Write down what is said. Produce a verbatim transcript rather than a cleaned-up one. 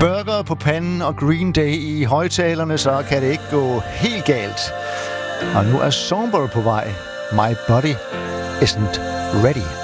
Burger på panden og Green Day i højtalerne, så kan det ikke gå helt galt. Og nu er Somber på vej. My body isn't ready.